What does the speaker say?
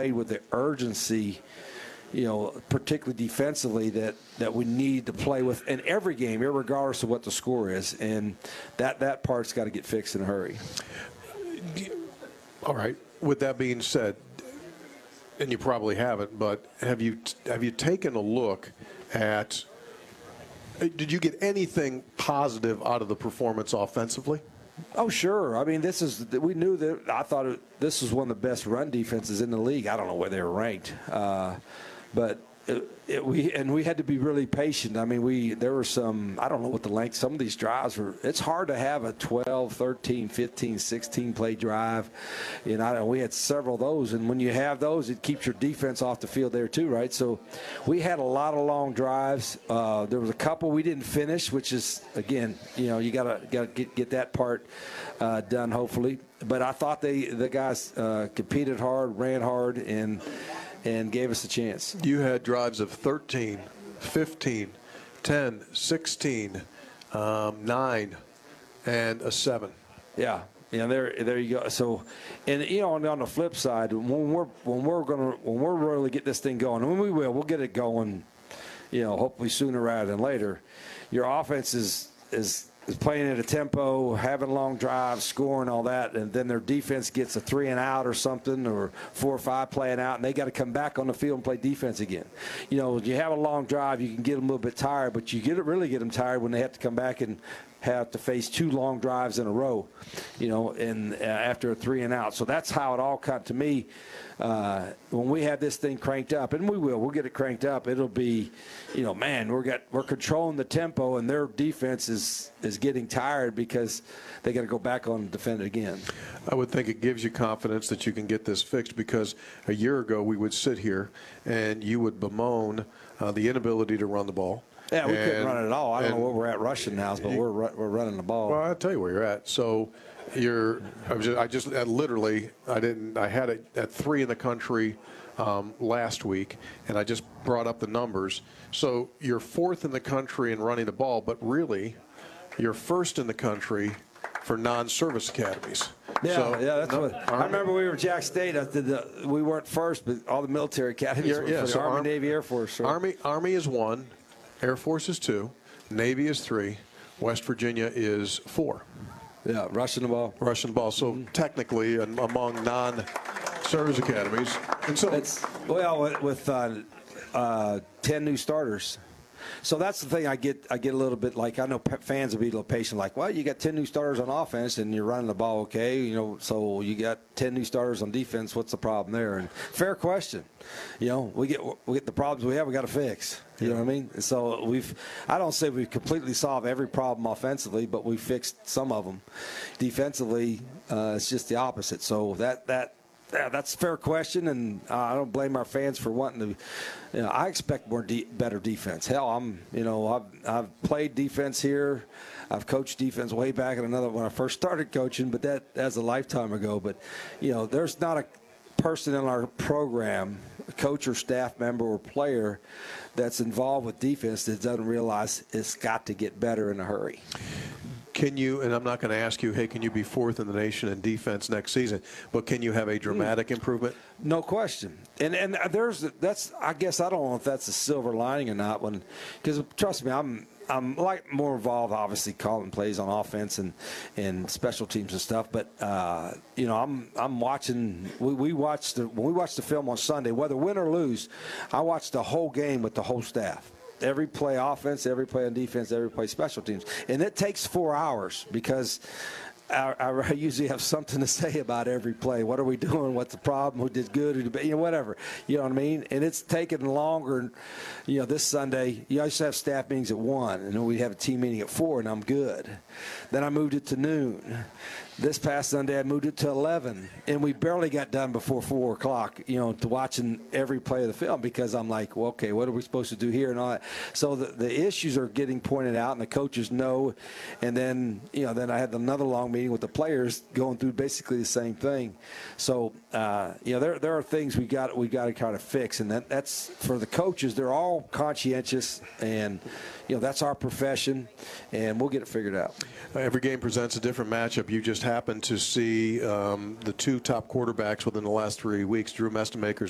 played with the urgency, particularly defensively, that we need to play with in every game, regardless of what the score is. And that part's got to get fixed in a hurry. All right. With that being said, and you probably haven't, but have you taken a look at, did you get anything positive out of the performance offensively? Oh, sure. I mean, we knew that. I thought this was one of the best run defenses in the league. I don't know where they were ranked, but we had to be really patient. I mean, there were some, I don't know what the length, some of these drives were. It's hard to have a 12, 13, 15, 16 play drive. We had several of those, and when you have those, it keeps your defense off the field there too, right? So we had a lot of long drives. There was a couple we didn't finish, which is, again, you gotta get that part done, hopefully. But I thought the guys competed hard, ran hard, and gave us a chance. You had drives of 13, 15, 10, 16, 9, and a 7. Yeah. There you go. So, and on the flip side, when we're really get this thing going, and we'll get it going, hopefully sooner rather than later. Your offense is playing at a tempo, having long drives, scoring, all that, and then their defense gets a 3 and out or something, or 4 or 5 playing out, and they got to come back on the field and play defense again. You have a long drive, you can get them a little bit tired, but you really get them tired when they have to come back and have to face 2 long drives in a row, and after a 3 and out. So that's how it all cut to me. When we have this thing cranked up, and we'll get it cranked up, it'll be, we're controlling the tempo, and their defense is getting tired because they got to go back on and defend it again. I would think it gives you confidence that you can get this fixed, because a year ago we would sit here and you would bemoan the inability to run the ball. Yeah, we couldn't run it at all. I don't know where we're at rushing now, but we're running the ball. Well, I'll tell you where you're at. So I had it at 3 in the country last week, and I just brought up the numbers. So you're 4th in the country in running the ball, but really you're 1st in the country for non-service academies. Yeah, that's what I remember. We were Jack State. We weren't first, but all the military academies were for the Army, Navy, Air Force. So. Army is 1, Air Force is 2, Navy is 3, West Virginia is 4. Yeah, rushing the ball. So technically, among non-service academies, and so it's with 10 new starters. So that's the thing. I get a little bit like, I know fans will be a little patient, like, well, you got 10 new starters on offense and you're running the ball okay, so you got 10 new starters on defense. What's the problem there? And fair question. We get the problems we have, we got to fix. You know what I mean? So I don't say we've completely solved every problem offensively, but we fixed some of them. Defensively, it's just the opposite. So that's a fair question, and I don't blame our fans for wanting to. I expect better defense. Hell, I've played defense here. I've coached defense way back when I first started coaching, but that's a lifetime ago. But there's not a person in our program, a coach or staff member or player, that's involved with defense that doesn't realize it's got to get better in a hurry. Can you, and I'm not going to ask you, hey, can you be 4th in the nation in defense next season, but can you have a dramatic improvement? No question. And that's, I guess, I don't know if that's a silver lining or not, because trust me, I'm more involved, obviously, calling plays on offense and special teams and stuff. But I'm watching. When we watched the film on Sunday, whether win or lose, I watched the whole game with the whole staff. Every play offense, every play on defense, every play special teams. And it takes 4 hours because I usually have something to say about every play. What are we doing? What's the problem? Who did good? Who did, whatever. You know what I mean? And it's taken longer. This Sunday, I used to have staff meetings at 1, and then we'd have a team meeting at 4, and I'm good. Then I moved it to noon. This past Sunday, I moved it to 11, and we barely got done before 4 o'clock, to watching every play of the film, because I'm like, well, okay, what are we supposed to do here and all that? So the issues are getting pointed out, and the coaches know. And then, then I had another long meeting with the players going through basically the same thing. So, there are things we got to kind of fix, and that's for the coaches. They're all conscientious, and that's our profession, and we'll get it figured out. Every game presents a different matchup. You just happened to see the 2 top quarterbacks within the last 3 weeks, Drew Mestemaker